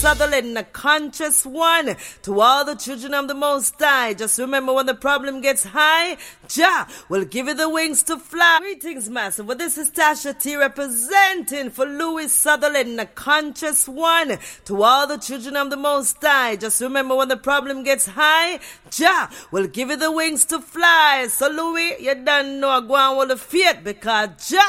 Sutherland, a conscious one. To all the children of the Most High, just remember when the problem gets high, Jah will give you the wings to fly. Greetings, massive. Well, this is Tasha T representing for Louis Sutherland, a conscious one. To all the children of the Most High, just remember when the problem gets high, Jah will give you the wings to fly. So Louis, you don't know go on with the faith because Jah